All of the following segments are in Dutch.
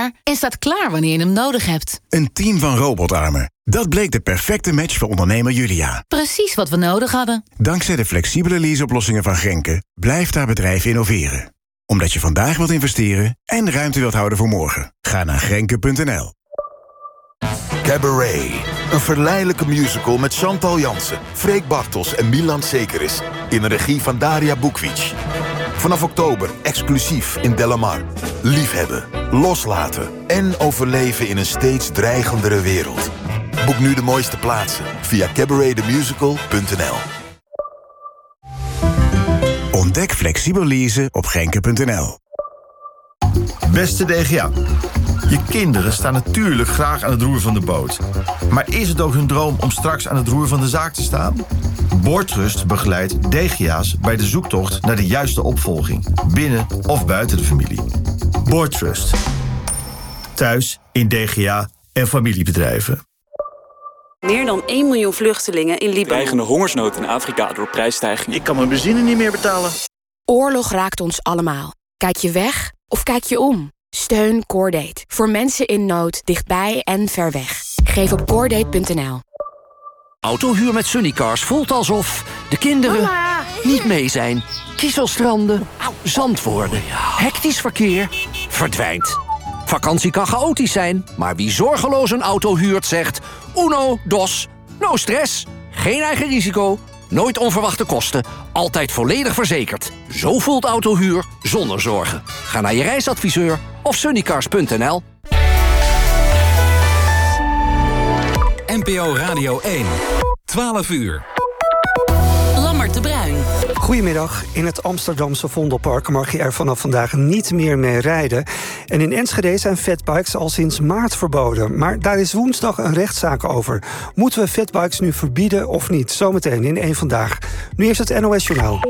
betrouwbaar en staat klaar wanneer je hem nodig hebt. Een team van robotarmen. Dat bleek de perfecte match voor ondernemer Julia. Precies wat we nodig hadden. Dankzij de flexibele leaseoplossingen van Grenke blijft haar bedrijf innoveren. Omdat je vandaag wilt investeren en ruimte wilt houden voor morgen. Ga naar Grenke.nl. Cabaret. Een verleidelijke musical met Chantal Jansen, Freek Bartels en Milan Sekeris. In de regie van Daria Bukvic. Vanaf oktober exclusief in Delamar. Liefhebben, loslaten en overleven in een steeds dreigendere wereld. Boek nu de mooiste plaatsen via cabaretthemusical.nl. Ontdek flexibel leasen op Grenke.nl. Beste DGA. Je kinderen staan natuurlijk graag aan het roer van de boot. Maar is het ook hun droom om straks aan het roer van de zaak te staan? Boordtrust begeleidt DGA's bij de zoektocht naar de juiste opvolging. Binnen of buiten de familie. Boordtrust. Thuis, in DGA en familiebedrijven. Meer dan 1 miljoen vluchtelingen in Libanon. Dreigende hongersnood in Afrika door prijsstijgingen. Ik kan mijn benzine niet meer betalen. Oorlog raakt ons allemaal. Kijk je weg of kijk je om? Steun Cordate. Voor mensen in nood, dichtbij en ver weg. Geef op Cordate.nl. Autohuur met Sunnycars voelt alsof de kinderen niet mee zijn. Kieselstranden, zand worden, hectisch verkeer, verdwijnt. Vakantie kan chaotisch zijn, maar wie zorgeloos een auto huurt zegt... Uno, dos, no stress, geen eigen risico, nooit onverwachte kosten, altijd volledig verzekerd. Zo voelt autohuur zonder zorgen. Ga naar je reisadviseur of sunnycars.nl. NPO Radio 1, 12 uur. Lammert de Bruin. Goedemiddag. In het Amsterdamse Vondelpark mag je er vanaf vandaag niet meer mee rijden. En in Enschede zijn fatbikes al sinds maart verboden. Maar daar is woensdag een rechtszaak over. Moeten we fatbikes nu verbieden of niet? Zometeen in 1 Vandaag. Nu is het NOS Journaal.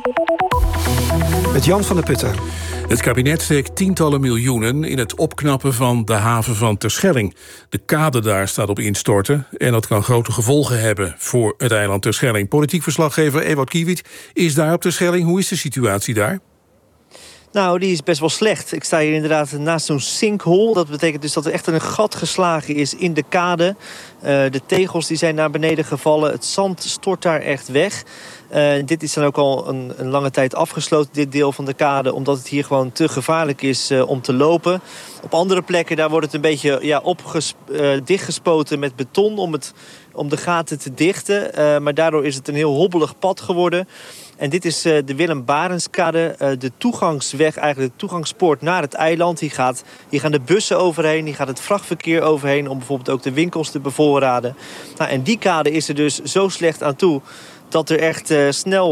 Met Jan van der Putten. Het kabinet steekt tientallen miljoenen in het opknappen van de haven van Terschelling. De kade daar staat op instorten en dat kan grote gevolgen hebben voor het eiland Terschelling. Politiek verslaggever Ewout Kiewit is daar op Terschelling. Hoe is de situatie daar? Nou, die is best wel slecht. Ik sta hier inderdaad naast zo'n sinkhole. Dat betekent dus dat er echt een gat geslagen is in de kade. De tegels die zijn naar beneden gevallen. Het zand stort daar echt weg. Dit is dan ook al een lange tijd afgesloten, dit deel van de kade, omdat het hier gewoon te gevaarlijk is om te lopen. Op andere plekken daar wordt het een beetje dichtgespoten met beton om de gaten te dichten. Maar daardoor is het een heel hobbelig pad geworden. En dit is de Willem Barenskade, de toegangsweg, eigenlijk de toegangspoort naar het eiland. Hier gaan de bussen overheen, hier gaat het vrachtverkeer overheen om bijvoorbeeld ook de winkels te bevoorraden. Nou, en die kade is er dus zo slecht aan toe dat er echt snel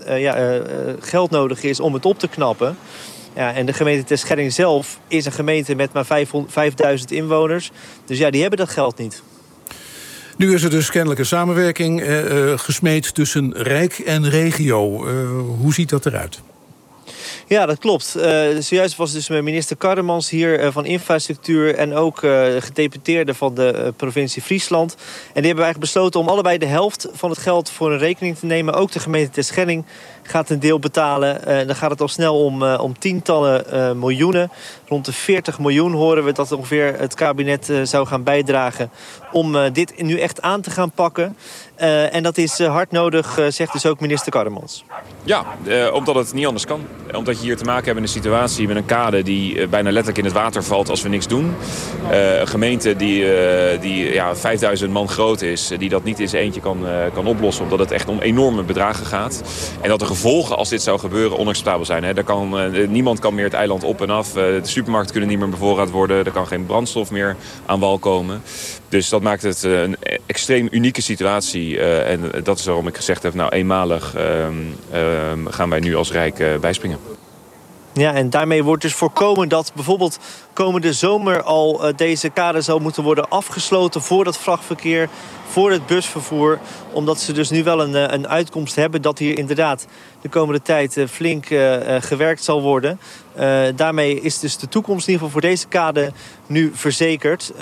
geld nodig is om het op te knappen. Ja, en de gemeente Terschelling zelf is een gemeente met maar 5000 inwoners. Dus ja, die hebben dat geld niet. Nu is er dus kennelijk een samenwerking gesmeed tussen Rijk en regio. Hoe ziet dat eruit? Ja, dat klopt. Zojuist was dus minister Karremans hier van Infrastructuur en ook gedeputeerde van de provincie Friesland. En die hebben eigenlijk besloten om allebei de helft van het geld voor een rekening te nemen. Ook de gemeente Terschelling gaat een deel betalen. Dan gaat het al snel om tientallen miljoenen. Rond de 40 miljoen horen we dat ongeveer het kabinet zou gaan bijdragen om dit nu echt aan te gaan pakken. En dat is hard nodig, zegt dus ook minister Karremans. Ja, omdat het niet anders kan. Omdat je hier te maken hebt met een situatie met een kade die bijna letterlijk in het water valt als we niks doen. Een gemeente die 5000 man groot is, die dat niet in zijn eentje kan oplossen, omdat het echt om enorme bedragen gaat. En dat de gevolgen als dit zou gebeuren onacceptabel zijn. Hè. Niemand kan meer het eiland op en af. De supermarkten kunnen niet meer bevoorraad worden. Er kan geen brandstof meer aan wal komen. Dus dat maakt het een extreem unieke situatie. En dat is waarom ik gezegd heb, nou eenmalig gaan wij nu als Rijk bijspringen. Ja, en daarmee wordt dus voorkomen dat bijvoorbeeld komende zomer al deze kade zou moeten worden afgesloten voor het vrachtverkeer, voor het busvervoer. Omdat ze dus nu wel een uitkomst hebben dat hier inderdaad de komende tijd flink gewerkt zal worden. Daarmee is dus de toekomst in ieder geval voor deze kade nu verzekerd.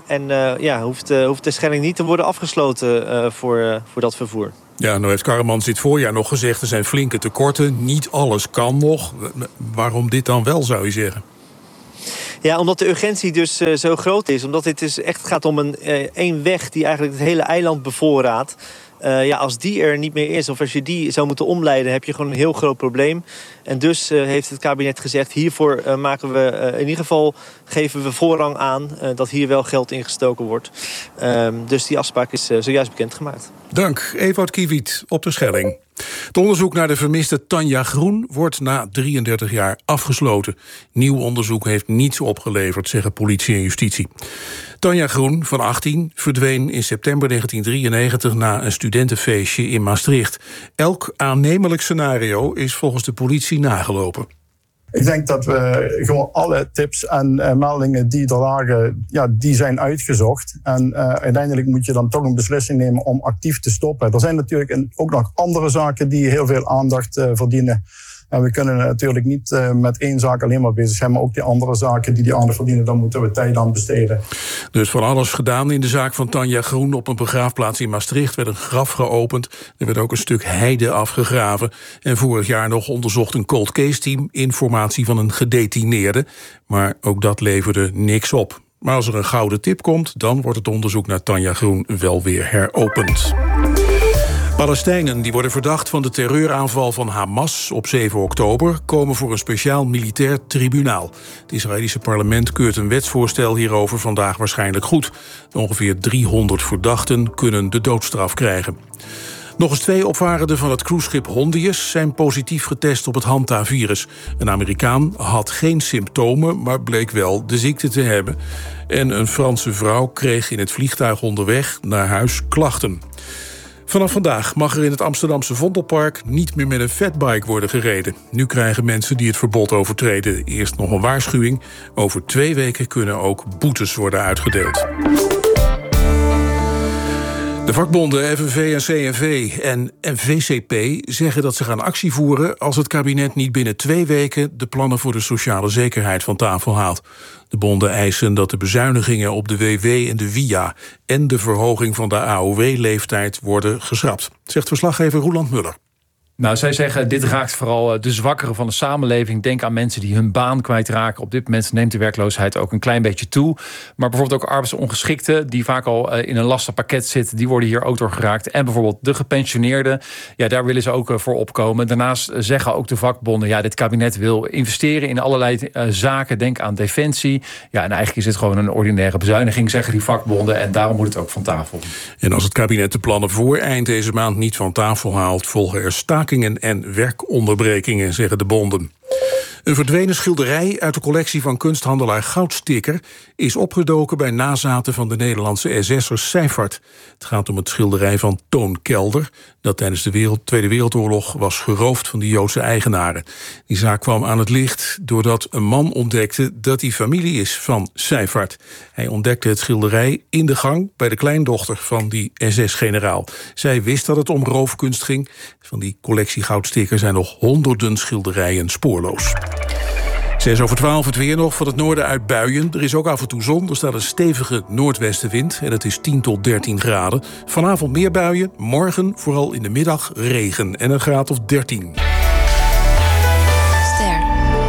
Hoeft Terschelling niet te worden afgesloten voor dat vervoer. Ja, nou heeft Karremans dit voorjaar nog gezegd, er zijn flinke tekorten. Niet alles kan nog. Waarom dit dan wel, zou je zeggen? Ja, omdat de urgentie dus zo groot is. Omdat dit dus echt gaat om één weg die eigenlijk het hele eiland bevoorraadt. Als die er niet meer is, of als je die zou moeten omleiden, heb je gewoon een heel groot probleem. En dus heeft het kabinet gezegd, hiervoor in ieder geval geven we voorrang aan dat hier wel geld ingestoken wordt. Dus die afspraak is zojuist bekendgemaakt. Dank, Ewout Kiewiet op de Schelling. Het onderzoek naar de vermiste Tanja Groen wordt na 33 jaar afgesloten. Nieuw onderzoek heeft niets opgeleverd, zeggen politie en justitie. Tanja Groen, van 18, verdween in september 1993 na een studentenfeestje in Maastricht. Elk aannemelijk scenario is volgens de politie nagelopen. Ik denk dat we gewoon alle tips en meldingen die er lagen, die zijn uitgezocht. En uiteindelijk moet je dan toch een beslissing nemen om actief te stoppen. Er zijn natuurlijk ook nog andere zaken die heel veel aandacht verdienen. En we kunnen natuurlijk niet met één zaak alleen maar bezig zijn, maar ook die andere zaken die aandacht verdienen, daar moeten we tijd aan besteden. Dus van alles gedaan in de zaak van Tanja Groen. Op een begraafplaats in Maastricht werd een graf geopend. Er werd ook een stuk heide afgegraven. En vorig jaar nog onderzocht een cold case team informatie van een gedetineerde. Maar ook dat leverde niks op. Maar als er een gouden tip komt, dan wordt het onderzoek naar Tanja Groen wel weer heropend. Palestijnen die worden verdacht van de terreuraanval van Hamas op 7 oktober... komen voor een speciaal militair tribunaal. Het Israëlische parlement keurt een wetsvoorstel hierover vandaag waarschijnlijk goed. Ongeveer 300 verdachten kunnen de doodstraf krijgen. Nog eens 2 opvarenden van het cruiseschip Hondius zijn positief getest op het Hanta-virus. Een Amerikaan had geen symptomen, maar bleek wel de ziekte te hebben. En een Franse vrouw kreeg in het vliegtuig onderweg naar huis klachten. Vanaf vandaag mag er in het Amsterdamse Vondelpark niet meer met een fatbike worden gereden. Nu krijgen mensen die het verbod overtreden eerst nog een waarschuwing. Over 2 weken kunnen ook boetes worden uitgedeeld. De vakbonden FNV en CNV en VCP zeggen dat ze gaan actie voeren als het kabinet niet binnen 2 weken de plannen voor de sociale zekerheid van tafel haalt. De bonden eisen dat de bezuinigingen op de WW en de WIA en de verhoging van de AOW-leeftijd worden geschrapt, zegt verslaggever Roeland Muller. Nou, zij zeggen, dit raakt vooral de zwakkeren van de samenleving. Denk aan mensen die hun baan kwijtraken. Op dit moment neemt de werkloosheid ook een klein beetje toe. Maar bijvoorbeeld ook arbeidsongeschikten, die vaak al in een lastig pakket zitten, die worden hier ook door geraakt. En bijvoorbeeld de gepensioneerden, daar willen ze ook voor opkomen. Daarnaast zeggen ook de vakbonden, dit kabinet wil investeren in allerlei zaken. Denk aan defensie. Ja, en eigenlijk is dit gewoon een ordinaire bezuiniging, zeggen die vakbonden. En daarom moet het ook van tafel. En als het kabinet de plannen voor eind deze maand niet van tafel haalt, volgen er stakingen en werkonderbrekingen, zeggen de bonden. Een verdwenen schilderij uit de collectie van kunsthandelaar Goudsticker is opgedoken bij nazaten van de Nederlandse SS'er Seyfarth. Het gaat om het schilderij van Toon Kelder, dat tijdens de Tweede Wereldoorlog was geroofd van de Joodse eigenaren. Die zaak kwam aan het licht doordat een man ontdekte dat hij familie is van Seyfarth. Hij ontdekte het schilderij in de gang bij de kleindochter van die SS-generaal. Zij wist dat het om roofkunst ging. Van die collectie Goudsticker zijn nog honderden schilderijen spoorloos. 6:12 het weer nog, van het noorden uit buien. Er is ook af en toe zon, er staat een stevige noordwestenwind en het is 10 tot 13 graden. Vanavond meer buien, morgen vooral in de middag regen en een graad of 13. Ster.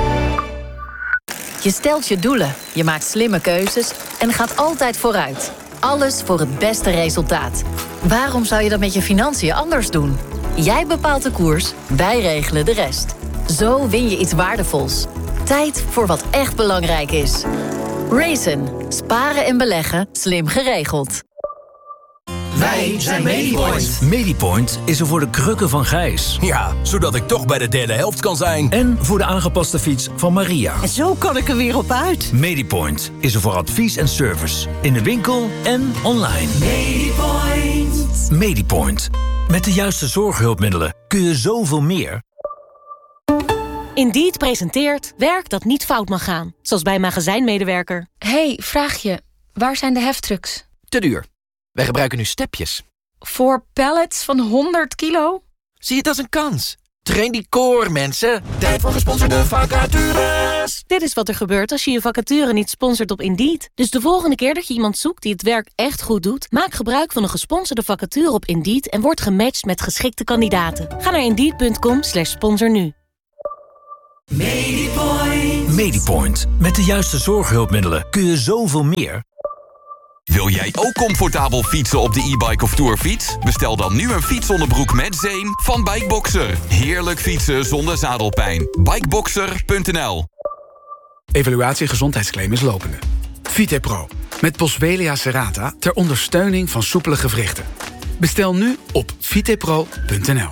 Je stelt je doelen, je maakt slimme keuzes en gaat altijd vooruit. Alles voor het beste resultaat. Waarom zou je dat met je financiën anders doen? Jij bepaalt de koers, wij regelen de rest. Zo win je iets waardevols. Tijd voor wat echt belangrijk is. Raisin. Sparen en beleggen. Slim geregeld. Wij zijn Medipoint. Medipoint is er voor de krukken van Gijs. Ja, zodat ik toch bij de derde helft kan zijn. En voor de aangepaste fiets van Maria. En zo kan ik er weer op uit. Medipoint is er voor advies en service. In de winkel en online. Medipoint. Medipoint. Met de juiste zorghulpmiddelen kun je zoveel meer. Indeed presenteert werk dat niet fout mag gaan. Zoals bij een magazijnmedewerker. Hey, vraagje. Waar zijn de heftrucks? Te duur. Wij gebruiken nu stepjes. Voor pallets van 100 kilo? Zie het als een kans. Train die core, mensen. Tijd voor gesponsorde vacatures. Dit is wat er gebeurt als je je vacature niet sponsort op Indeed. Dus de volgende keer dat je iemand zoekt die het werk echt goed doet, maak gebruik van een gesponsorde vacature op Indeed en word gematcht met geschikte kandidaten. Ga naar Indeed.com/sponsor nu. Medipoint. Medipoint. Met de juiste zorghulpmiddelen kun je zoveel meer. Wil jij ook comfortabel fietsen op de e-bike of tourfiets? Bestel dan nu een fietsonderbroek met zeem van Bikeboxer. Heerlijk fietsen zonder zadelpijn. Bikeboxer.nl. Evaluatie gezondheidsclaim is lopende. VitePro. Met Boswellia serrata ter ondersteuning van soepele gewrichten. Bestel nu op vitepro.nl.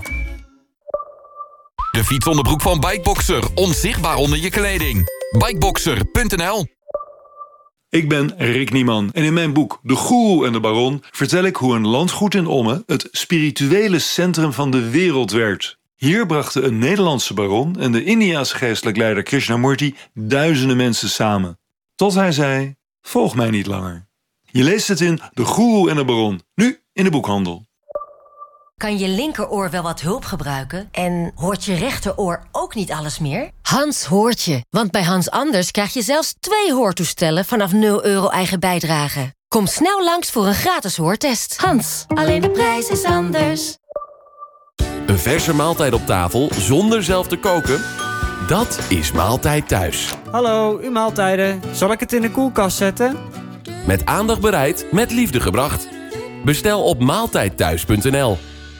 De fietsonderbroek van Bikeboxer. Onzichtbaar onder je kleding. Bikeboxer.nl. Ik ben Rick Nieman en in mijn boek De Goeroe en de Baron vertel ik hoe een landgoed in Ommen het spirituele centrum van de wereld werd. Hier brachten een Nederlandse baron en de Indiase geestelijk leider Krishnamurti duizenden mensen samen. Tot hij zei, volg mij niet langer. Je leest het in De Goeroe en de Baron, nu in de boekhandel. Kan je linkeroor wel wat hulp gebruiken? En hoort je rechteroor ook niet alles meer? Hans hoort je, want bij Hans Anders krijg je zelfs 2 hoortoestellen vanaf €0 eigen bijdrage. Kom snel langs voor een gratis hoortest. Hans, alleen de prijs is anders. Een verse maaltijd op tafel zonder zelf te koken? Dat is Maaltijd Thuis. Hallo, uw maaltijden. Zal ik het in de koelkast zetten? Met aandacht bereid, met liefde gebracht. Bestel op maaltijdthuis.nl.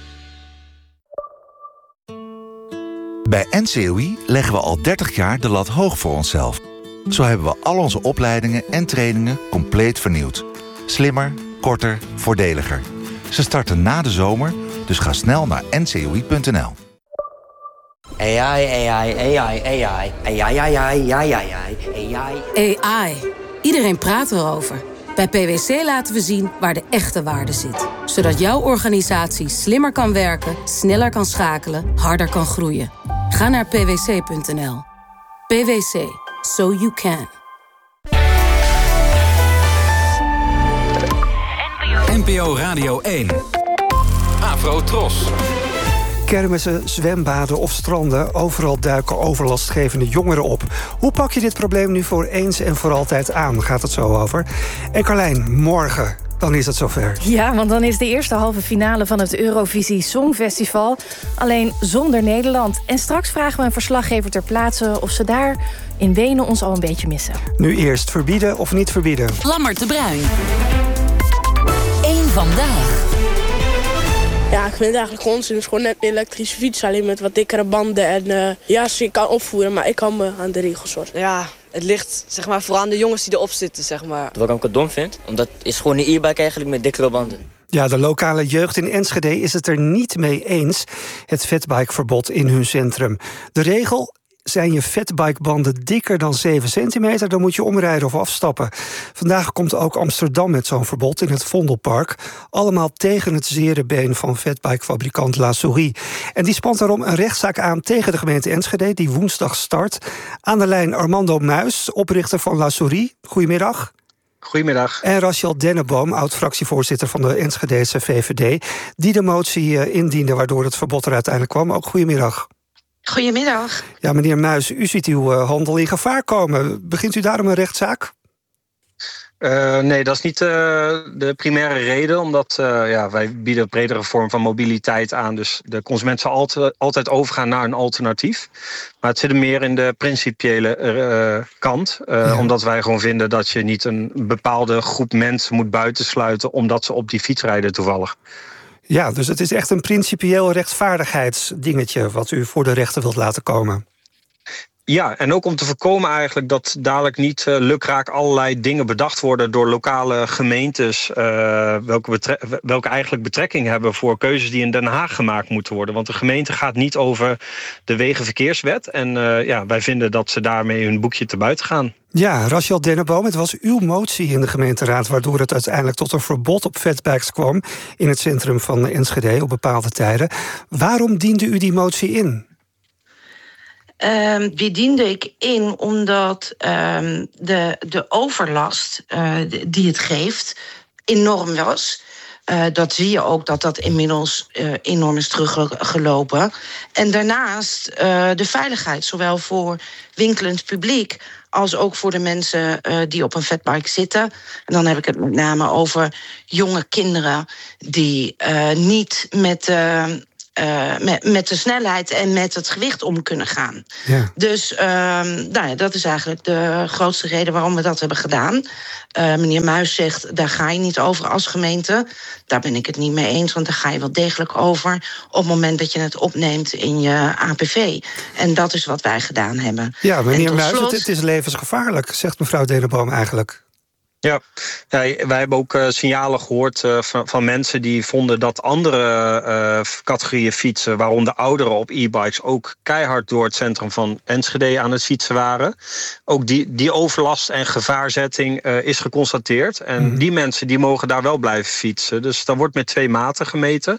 Bij NCOI leggen we al 30 jaar de lat hoog voor onszelf. Zo hebben we al onze opleidingen en trainingen compleet vernieuwd. Slimmer, korter, voordeliger. Ze starten na de zomer, dus ga snel naar ncoi.nl. AI. Iedereen praat erover. Bij PwC laten we zien waar de echte waarde zit. Zodat jouw organisatie slimmer kan werken, sneller kan schakelen, harder kan groeien. Ga naar pwc.nl. PwC. So you can. NPO Radio 1. Afro Tros. Kermissen, zwembaden of stranden, overal duiken overlastgevende jongeren op. Hoe pak je dit probleem nu voor eens en voor altijd aan? Gaat het zo over. En Carlijn, morgen, dan is het zover. Ja, want dan is de eerste halve finale van het Eurovisie Songfestival. Alleen zonder Nederland. En straks vragen we een verslaggever ter plaatse of ze daar in Wenen ons al een beetje missen. Nu eerst verbieden of niet verbieden. Lammert de Bruin. Eén vandaag. Ja, ik vind het eigenlijk gewoon onzin. Het is gewoon net een elektrische fiets, alleen met wat dikkere banden. En ja, ze kan opvoeren, maar ik kan me aan de regels houden. Ja, het ligt zeg maar, vooral aan de jongens die erop zitten. Zeg maar. Waarom ik het dom vind? Omdat het is gewoon een e-bike eigenlijk met dikkere banden. Ja, de lokale jeugd in Enschede is het er niet mee eens. Het fatbikeverbod in hun centrum. De regel: zijn je fatbikebanden dikker dan 7 centimeter... dan moet je omrijden of afstappen. Vandaag komt ook Amsterdam met zo'n verbod in het Vondelpark. Allemaal tegen het zere been van fatbikefabrikant La Souris. En die spant daarom een rechtszaak aan tegen de gemeente Enschede... die woensdag start. Aan de lijn Armando Muis, oprichter van La Souris. Goedemiddag. Goedemiddag. En Rachel Denneboom, oud-fractievoorzitter van de Enschedese VVD... die de motie indiende waardoor het verbod er uiteindelijk kwam. Ook goedemiddag. Goedemiddag. Ja, meneer Muis, u ziet uw handel in gevaar komen. Begint u daarom een rechtszaak? Nee, dat is niet de primaire reden. Omdat wij bieden een bredere vorm van mobiliteit aan. Dus de consument zal altijd overgaan naar een alternatief. Maar het zit er meer in de principiële kant. Omdat wij gewoon vinden dat je niet een bepaalde groep mensen moet buitensluiten... omdat ze op die fiets rijden toevallig. Ja, dus het is echt een principieel rechtvaardigheidsdingetje... wat u voor de rechter wilt laten komen. Ja, en ook om te voorkomen eigenlijk dat dadelijk niet lukraak allerlei dingen bedacht worden... door lokale gemeentes, welke eigenlijk betrekking hebben... voor keuzes die in Den Haag gemaakt moeten worden. Want de gemeente gaat niet over de Wegenverkeerswet. En wij vinden dat ze daarmee hun boekje te buiten gaan. Ja, Rachel Denneboom, het was uw motie in de gemeenteraad... waardoor het uiteindelijk tot een verbod op fatbikes kwam... in het centrum van Enschede op bepaalde tijden. Waarom diende u die motie in? Die diende ik in omdat de overlast die het geeft enorm was. Dat zie je ook dat inmiddels enorm is teruggelopen. En daarnaast de veiligheid, zowel voor winkelend publiek... als ook voor de mensen die op een fatbike zitten. En dan heb ik het met name over jonge kinderen... die niet met met de snelheid en met het gewicht om kunnen gaan. Ja. Dus dat is eigenlijk de grootste reden waarom we dat hebben gedaan. Meneer Muis zegt, daar ga je niet over als gemeente. Daar ben ik het niet mee eens, want daar ga je wel degelijk over op het moment dat je het opneemt in je APV. En dat is wat wij gedaan hebben. Ja, meneer Muis, het is levensgevaarlijk, zegt mevrouw Deneboom eigenlijk. Ja, wij hebben ook signalen gehoord van mensen die vonden dat andere categorieën fietsen, waaronder ouderen op e-bikes, ook keihard door het centrum van Enschede aan het fietsen waren. Ook die overlast en gevaarzetting is geconstateerd. En die mensen die mogen daar wel blijven fietsen. Dus daar wordt met 2 maten gemeten.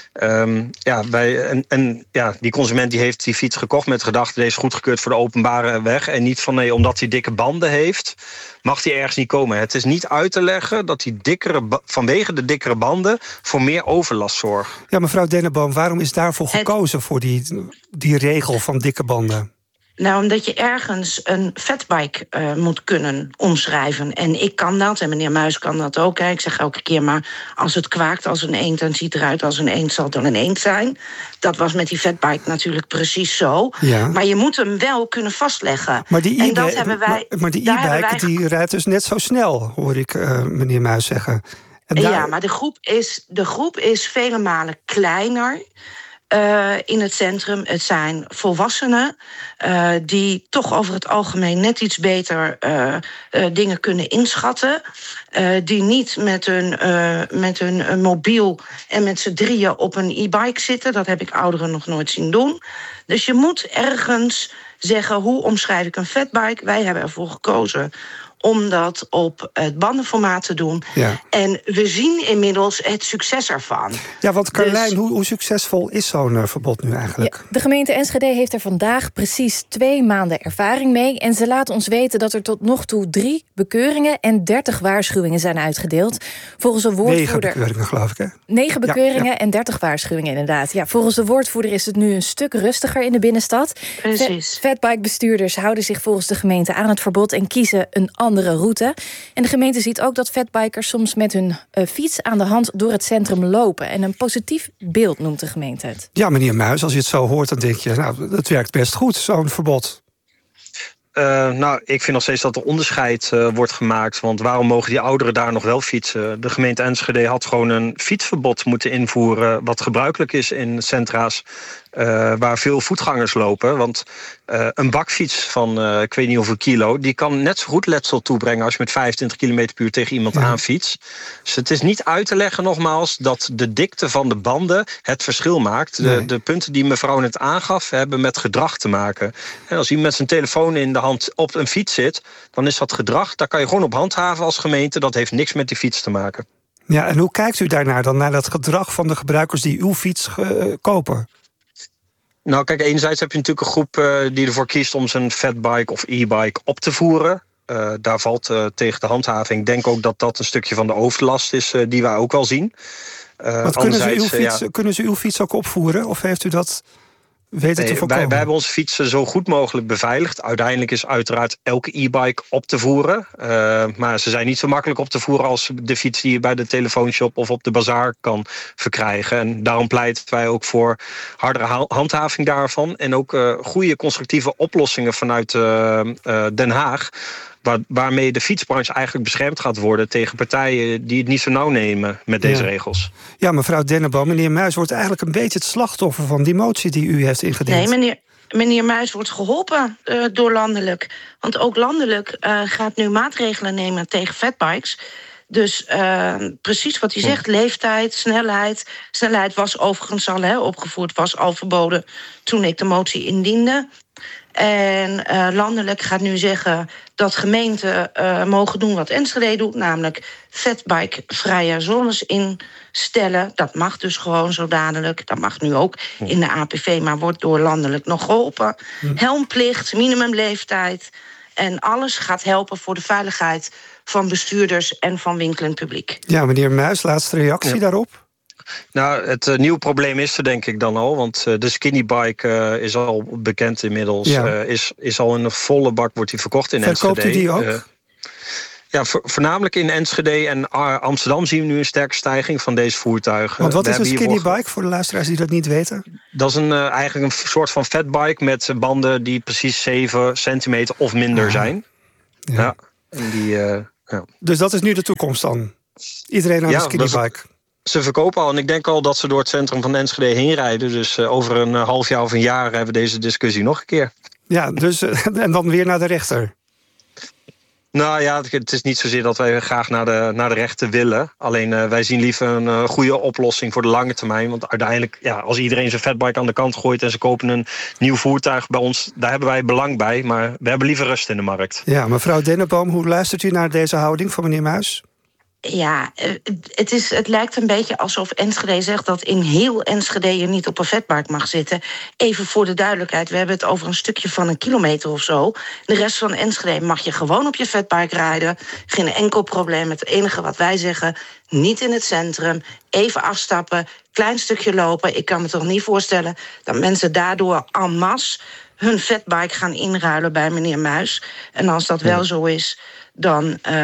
Die consument die heeft die fiets gekocht met de gedachte, deze is goedgekeurd voor de openbare weg. En niet van nee, omdat hij dikke banden heeft, mag die ergens niet komen. Het is niet uit te leggen dat vanwege de dikkere banden voor meer overlast zorgt. Ja, mevrouw Deneboom, waarom is daarvoor gekozen voor die regel van dikke banden? Nou, omdat je ergens een fatbike moet kunnen omschrijven. En ik kan dat, en meneer Muis kan dat ook. Hè. Ik zeg elke keer maar, als het kwaakt als een eend en ziet eruit als een eend, zal het dan een eend zijn. Dat was met die fatbike natuurlijk precies zo. Ja. Maar je moet hem wel kunnen vastleggen. Maar die e-bike die rijdt dus net zo snel, hoor ik meneer Muis zeggen. Ja, maar de groep is vele malen kleiner in het centrum. Het zijn volwassenen die toch over het algemeen net iets beter dingen kunnen inschatten. Die niet met hun mobiel en met z'n drieën op een e-bike zitten. Dat heb ik ouderen nog nooit zien doen. Dus je moet ergens zeggen, hoe omschrijf ik een fatbike? Wij hebben ervoor gekozen om dat op het bandenformaat te doen. Ja. En we zien inmiddels het succes ervan. Ja, want Carlijn, hoe succesvol is zo'n verbod nu eigenlijk? Ja, de gemeente Enschede heeft er vandaag precies 2 maanden ervaring mee. En ze laten ons weten dat er tot nog toe 3 bekeuringen en 30 waarschuwingen zijn uitgedeeld. Volgens een woordvoerder 9 bekeuringen, geloof ik, hè? 9 bekeuringen en 30 waarschuwingen, inderdaad. Ja, volgens de woordvoerder is het nu een stuk rustiger in de binnenstad. Precies. Fatbike-bestuurders houden zich volgens de gemeente aan het verbod en kiezen een andere route. En de gemeente ziet ook dat fatbikers soms met hun fiets aan de hand door het centrum lopen. En een positief beeld noemt de gemeente het. Ja, meneer Muis, als je het zo hoort, dan denk je, nou, dat werkt best goed, zo'n verbod. Ik vind nog steeds dat er onderscheid wordt gemaakt. Want waarom mogen die ouderen daar nog wel fietsen? De gemeente Enschede had gewoon een fietsverbod moeten invoeren, wat gebruikelijk is in centra's waar veel voetgangers lopen. Want een bakfiets van ik weet niet hoeveel kilo, die kan net zo goed letsel toebrengen als je met 25 km/h tegen iemand aanfietst. Dus het is niet uit te leggen, nogmaals, dat de dikte van de banden het verschil maakt. De punten die mevrouw net aangaf hebben met gedrag te maken. En als iemand met zijn telefoon in de hand op een fiets zit, dan is dat gedrag, daar kan je gewoon op handhaven als gemeente. Dat heeft niks met die fiets te maken. Ja, en hoe kijkt u daarnaar dan, naar dat gedrag van de gebruikers die uw fiets kopen? Nou, kijk, enerzijds heb je natuurlijk een groep die ervoor kiest om zijn fatbike of e-bike op te voeren. Daar valt tegen de handhaving. Ik denk ook dat dat een stukje van de overlast is die wij ook wel zien. Kunnen ze uw fiets ook opvoeren? Of heeft u dat weten te voorkomen? Wij hebben onze fietsen zo goed mogelijk beveiligd. Uiteindelijk is uiteraard elke e-bike op te voeren. Maar ze zijn niet zo makkelijk op te voeren als de fiets die je bij de telefoonshop of op de bazaar kan verkrijgen. En daarom pleiten wij ook voor hardere handhaving daarvan. En ook goede constructieve oplossingen vanuit Den Haag. Waarmee de fietsbranche eigenlijk beschermd gaat worden tegen partijen die het niet zo nauw nemen met deze regels. Ja, mevrouw Deneboom, meneer Muis wordt eigenlijk een beetje het slachtoffer van die motie die u heeft ingediend. Nee, meneer Muis wordt geholpen door landelijk. Want ook landelijk gaat nu maatregelen nemen tegen fatbikes. Dus precies wat hij zegt, leeftijd, snelheid. Snelheid was overigens al opgevoerd, was al verboden toen ik de motie indiende. En landelijk gaat nu zeggen dat gemeenten mogen doen wat Enschede doet, namelijk fatbike-vrije zones instellen. Dat mag dus gewoon zo dadelijk. Dat mag nu ook in de APV, maar wordt door landelijk nog geholpen. Helmplicht, minimumleeftijd. En alles gaat helpen voor de veiligheid van bestuurders en van winkelend publiek. Ja, meneer Muis, laatste reactie daarop? Nou, het nieuwe probleem is er denk ik dan al. Want de skinnybike is al bekend inmiddels. Is al in een volle bak, wordt die verkocht in Enschede. Verkoopt u die ook? Ja, voornamelijk in Enschede en Amsterdam zien we nu een sterke stijging van deze voertuigen. Want wat is een skinny bike voor de luisteraars die dat niet weten? Dat is eigenlijk een soort van fatbike met banden die precies 7 centimeter of minder zijn. Ja. En die, Dus dat is nu de toekomst dan? Iedereen aan de skinny bike? Ze verkopen al en ik denk al dat ze door het centrum van Enschede heen rijden. Dus over een half jaar of een jaar hebben we deze discussie nog een keer. Ja, dus en dan weer naar de rechter? Nou ja, het is niet zozeer dat wij graag naar de rechter willen. Alleen wij zien liever een goede oplossing voor de lange termijn. Want uiteindelijk, als iedereen zijn fatbike aan de kant gooit en ze kopen een nieuw voertuig bij ons, daar hebben wij belang bij. Maar we hebben liever rust in de markt. Ja, mevrouw Denneboom, hoe luistert u naar deze houding van meneer Muis? Ja, het lijkt een beetje alsof Enschede zegt dat in heel Enschede je niet op een fatbike mag zitten. Even voor de duidelijkheid, we hebben het over een stukje van 1 kilometer of zo. De rest van Enschede mag je gewoon op je fatbike rijden. Geen enkel probleem. Het enige wat wij zeggen, niet in het centrum. Even afstappen, klein stukje lopen. Ik kan me toch niet voorstellen dat mensen daardoor en masse hun fatbike gaan inruilen bij meneer Muis. En als dat wel zo is, dan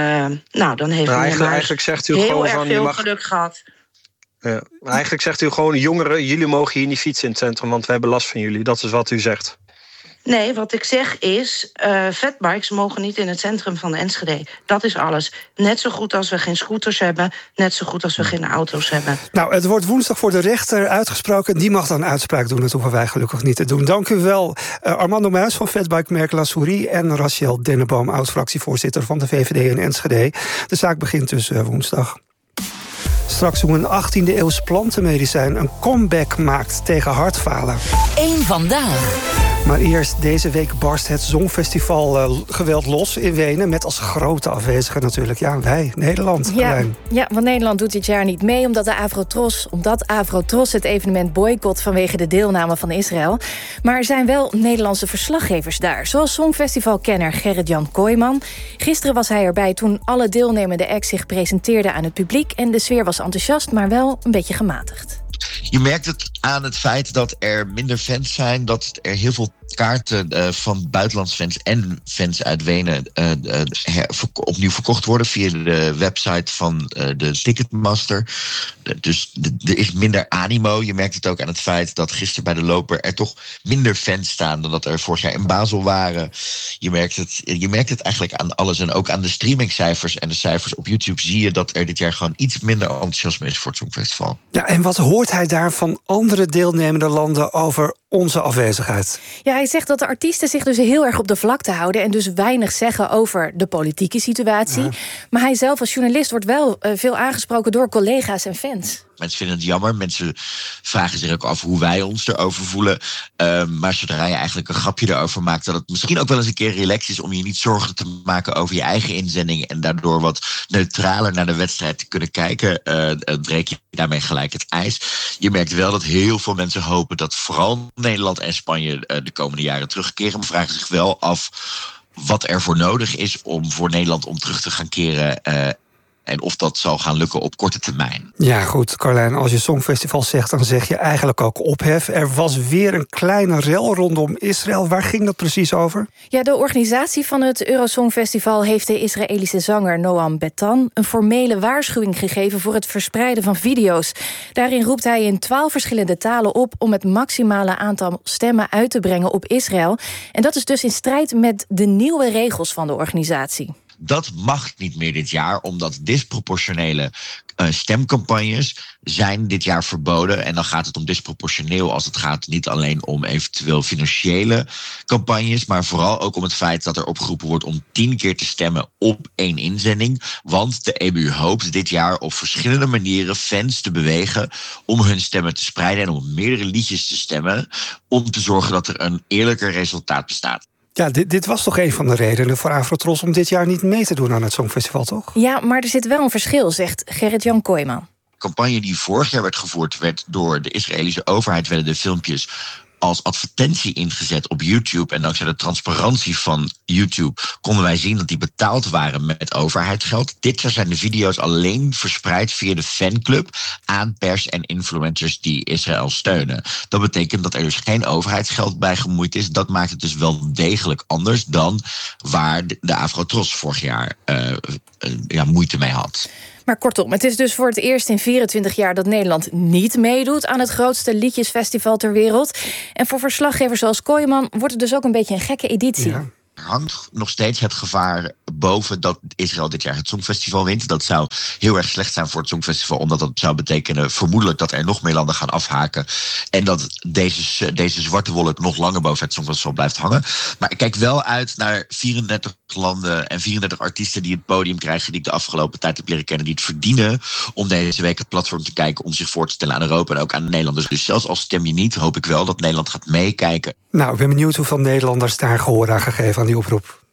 heeft meneer Muis zegt u heel gewoon erg van, veel geluk gehad. Ja, eigenlijk zegt u gewoon, jongeren, jullie mogen hier niet fietsen in het centrum, want we hebben last van jullie. Dat is wat u zegt. Nee, wat ik zeg is, fatbikes mogen niet in het centrum van Enschede. Dat is alles. Net zo goed als we geen scooters hebben, net zo goed als we geen auto's hebben. Nou, het wordt woensdag voor de rechter uitgesproken. Die mag dan een uitspraak doen, dat hoeven wij gelukkig niet te doen. Dank u wel, Armando Muis van fatbike-merk La Souris en Rachel Denneboom, oud-fractievoorzitter van de VVD in Enschede. De zaak begint dus woensdag. Straks hoe een 18e-eeuws plantenmedicijn een comeback maakt tegen hartfalen. Eén vandaag. Maar eerst, deze week barst het Songfestival geweld los in Wenen, met als grote afwezige natuurlijk, wij, Nederland. Ja, want Nederland doet dit jaar niet mee omdat Avrotros het evenement boycott vanwege de deelname van Israël. Maar er zijn wel Nederlandse verslaggevers daar, zoals Songfestivalkenner Gerrit-Jan Kooijman. Gisteren was hij erbij toen alle deelnemende acts zich presenteerden aan het publiek en de sfeer was enthousiast, maar wel een beetje gematigd. Je merkt het aan het feit dat er minder fans zijn, dat er heel veel kaarten van buitenlandse fans en fans uit Wenen opnieuw verkocht worden via de website van de Ticketmaster. Dus er is minder animo. Je merkt het ook aan het feit dat gisteren bij de loper er toch minder fans staan dan dat er vorig jaar in Basel waren. Je merkt het eigenlijk aan alles en ook aan de streamingcijfers en de cijfers op YouTube zie je dat er dit jaar gewoon iets minder enthousiasme is voor het Songfestival. Ja, en wat hoort hij daar van andere deelnemende landen over onze afwezigheid? Ja, hij zegt dat de artiesten zich dus heel erg op de vlakte houden en dus weinig zeggen over de politieke situatie. Ja. Maar hij zelf als journalist wordt wel veel aangesproken door collega's en fans. Mensen vinden het jammer. Mensen vragen zich ook af hoe wij ons erover voelen. Maar zodra je eigenlijk een grapje erover maakt, dat het misschien ook wel eens een keer relaxed is om je niet zorgen te maken over je eigen inzending en daardoor wat neutraler naar de wedstrijd te kunnen kijken, breek je daarmee gelijk het ijs. Je merkt wel dat heel veel mensen hopen dat vooral Nederland en Spanje de komende jaren terugkeren. Maar vragen zich wel af wat er voor nodig is om voor Nederland om terug te gaan keren. En of dat zal gaan lukken op korte termijn. Ja, goed, Carlijn, als je Songfestival zegt, dan zeg je eigenlijk ook ophef. Er was weer een kleine rel rondom Israël. Waar ging dat precies over? Ja, de organisatie van het Eurosongfestival heeft de Israëlische zanger Noam Betan een formele waarschuwing gegeven voor het verspreiden van video's. Daarin roept hij in 12 verschillende talen op om het maximale aantal stemmen uit te brengen op Israël. En dat is dus in strijd met de nieuwe regels van de organisatie. Dat mag niet meer dit jaar, omdat disproportionele stemcampagnes zijn dit jaar verboden. En dan gaat het om disproportioneel als het gaat niet alleen om eventueel financiële campagnes, maar vooral ook om het feit dat er opgeroepen wordt om 10 keer te stemmen op 1 inzending. Want de EBU hoopt dit jaar op verschillende manieren fans te bewegen om hun stemmen te spreiden en om meerdere liedjes te stemmen, om te zorgen dat er een eerlijker resultaat bestaat. Ja, dit was toch een van de redenen voor Avrotros om dit jaar niet mee te doen aan het Songfestival, toch? Ja, maar er zit wel een verschil, zegt Gerrit-Jan Kooijman. De campagne die vorig jaar werd gevoerd, werd door de Israëlische overheid, werden de filmpjes als advertentie ingezet op YouTube. En dankzij de transparantie van YouTube konden wij zien dat die betaald waren met overheidsgeld. Dit jaar zijn de video's alleen verspreid via de fanclub aan pers en influencers die Israël steunen. Dat betekent dat er dus geen overheidsgeld bij gemoeid is. Dat maakt het dus wel degelijk anders dan waar de Afro-Tros vorig jaar moeite mee had. Maar kortom, het is dus voor het eerst in 24 jaar dat Nederland niet meedoet aan het grootste liedjesfestival ter wereld. En voor verslaggevers zoals Kooijman wordt het dus ook een beetje een gekke editie. Ja. Hangt nog steeds het gevaar boven dat Israël dit jaar het Songfestival wint. Dat zou heel erg slecht zijn voor het Songfestival, omdat dat zou betekenen vermoedelijk dat er nog meer landen gaan afhaken. En dat deze zwarte wolk nog langer boven het Songfestival blijft hangen. Maar ik kijk wel uit naar 34 landen en 34 artiesten die het podium krijgen, die ik de afgelopen tijd heb leren kennen, die het verdienen om deze week het platform te kijken, om zich voor te stellen aan Europa en ook aan de Nederlanders. Dus zelfs al stem je niet, hoop ik wel dat Nederland gaat meekijken. Nou, ik ben benieuwd hoeveel Nederlanders daar gehoor aan gegeven aan die oproep.